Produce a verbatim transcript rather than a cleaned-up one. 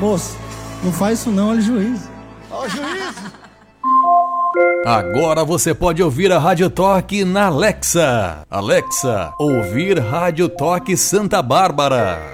Moço, não faz isso não, olha o juiz. Ó, juiz! Agora você pode ouvir a Rádio Toque na Alexa. Alexa, ouvir Rádio Toque Santa Bárbara.